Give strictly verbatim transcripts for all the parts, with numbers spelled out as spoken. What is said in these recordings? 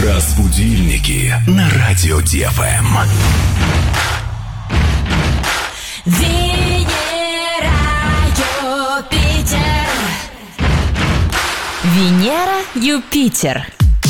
Разбудильники на радио ДФМ. Венера, Юпитер. Венера, Юпитер.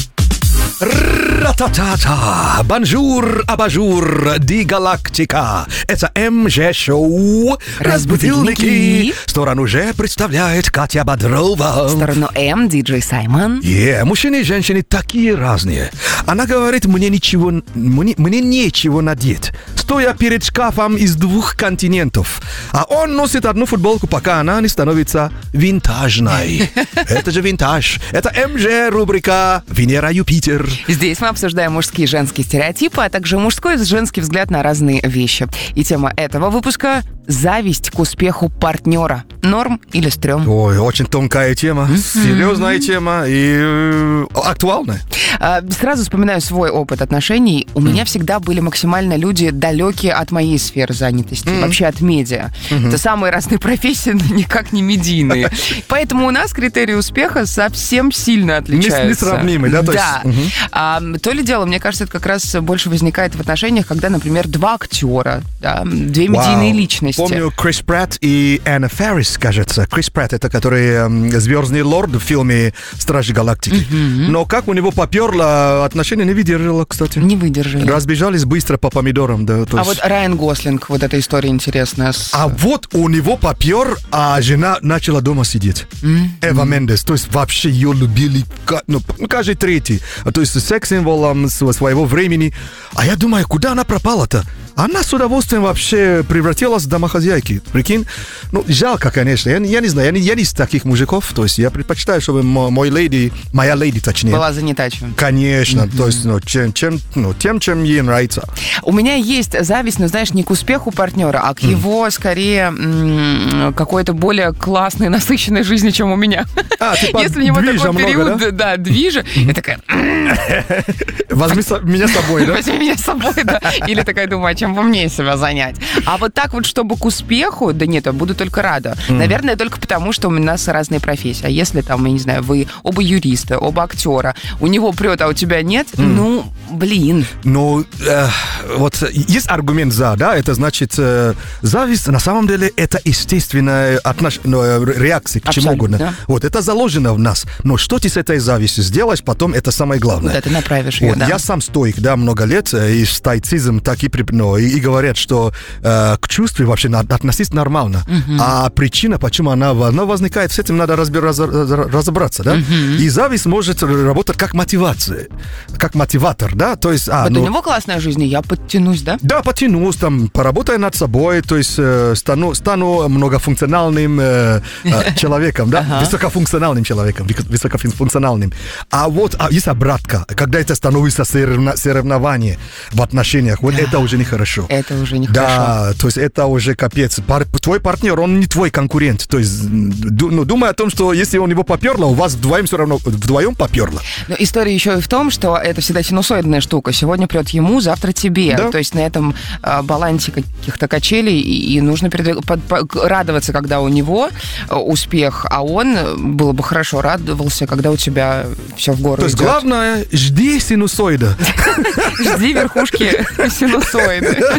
Ра-та-та-та! Бонжур, абажур, ди галактика. Это эм жэ-шоу «Разбудильники». Сторону «Ж» представляет Катя Бодрова. Сторону М, диджей Саймон. Yeah, мужчины и женщины такие разные. Она говорит, мне ничего, мне, мне нечего надеть, стоя перед шкафом из двух континентов. А он носит одну футболку, пока она не становится винтажной. Это же винтаж. Это эм жэ рубрика «Венера, Юпитер». Здесь мы обсуждаем мужские и женские стереотипы, а также мужской и женский взгляд на разные вещи. И тема этого выпуска — зависть к успеху партнера. Норм или стрём? Ой, очень тонкая тема, серьезная тема и э, актуальная. А, сразу вспоминаю свой опыт отношений. У меня всегда были максимально люди далекие от моей сферы занятости, вообще от медиа. Это самые разные профессии, но никак не медийные. Поэтому у нас критерии успеха совсем сильно отличаются. Несравнимы, да? То есть, Да. мгм. А, то ли дело, мне кажется, это как раз больше возникает в отношениях, когда, например, два актера, да, две медийные Вау. личности. Помню Крис Пратт и Энна Феррис, кажется. Крис Пратт, это который эм, звездный лорд в фильме «Стражи Галактики». Но как у него поперло, отношения не выдержало, кстати. Не выдержали. Разбежались быстро по помидорам. Да, то А есть- вот Райан Гослинг, вот эта история интересная. С... А вот у него попер, а жена начала дома сидеть. Эва Мендес. То есть вообще ее любили, ка- ну, каждый третий. То есть секс-символом св- своего времени. А я думаю, куда она пропала-то? Она с удовольствием вообще превратилась в домохозяйки. Прикинь? Ну, жалко, конечно. Я, не- я не знаю, я не, я не из таких мужиков. То есть я предпочитаю, чтобы мо- мой леди, моя леди, точнее. Была занята чем. Конечно. То есть, ну, чем, чем, ну, тем, чем ей нравится. У меня есть зависть, но, знаешь, не к успеху партнера, а к его, скорее, м, какой-то более классной, насыщенной жизни, чем у меня. А, типа Если у него движа такой много, период, да? да, движа, я такая, Возьми со- меня с собой, да? возьми меня с собой, да. Или такая думаю, а чем бы мне себя занять? А вот так вот, чтобы к успеху, да нет, я буду только рада. Наверное, только потому, что у нас разные профессии. А если там, я не знаю, вы оба юриста, оба актера, у него прет, а у тебя нет, ну, блин. Но э, вот есть аргумент за, да, это значит, э, зависть на самом деле это естественная отнош... ну, э, реакция к чему Абсолютно, угодно. да. Вот это заложено в нас. Но что ты с этой завистью сделаешь, потом это самое главное. Куда ты направишь ее, Вот, да. я сам стоик, да, много лет, э, и стоицизм так и, прип- ну, и, и говорят, что э, к чувству вообще надо относиться нормально. А причина, почему она, она возникает, с этим надо разбир- раз- раз- разобраться, да. И зависть может работать как мотивация, как мотиватор, да, то есть... А, Вот ну, у него классная жизнь, и я подтянусь, да? да, потянусь, там, поработаю над собой, то есть э, стану, стану многофункциональным э, э, человеком, да, высокофункциональным человеком, вик- высокофункциональным. А вот а есть обратка, когда это становится соревна- соревнование в отношениях, вот это уже нехорошо. Это уже нехорошо. Да, то есть это уже капец. Пар- твой партнер, он не твой конкурент. То есть, ду- ну, думай о том, что если он его поперло, у вас вдвоем все равно, вдвоем поперло. Но история еще и в том, что это всегда синусоидная штука. Сегодня прет ему, завтра тебе. Да. То есть на этом а, балансе каких-то качелей и, и нужно передвиг- под- по- радоваться, когда у него а, успех, а он, было бы хорошо, радовался, когда у тебя все в гору То есть идет. главное, жди синусоида. Жди верхушки синусоиды.